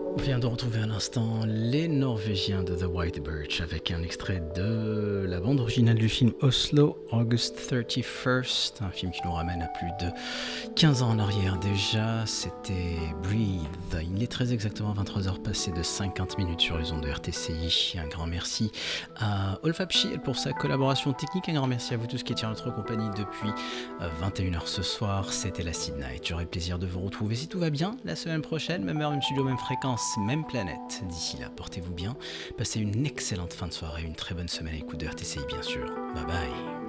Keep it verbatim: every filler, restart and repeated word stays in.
On vient de retrouver à l'instant les Norvégiens de The White Birch avec un extrait de la bande originale du film Oslo, August thirty-first, un film qui nous ramène à plus de quinze ans en arrière déjà. C'était Breathe. Il est très exactement vingt-trois heures passées de cinquante minutes sur les ondes de R T C I. Un grand merci à Olfab Schiel pour sa collaboration technique. Un grand merci à vous tous qui étiez en notre compagnie depuis vingt et une heures ce soir. C'était la Seed Night. J'aurai le plaisir de vous retrouver si tout va bien la semaine prochaine, même heure, même studio, même fréquence, même planète. D'ici là, portez-vous bien, passez une excellente fin de soirée, une très bonne semaine à l'écoute de R T C I bien sûr. Bye bye.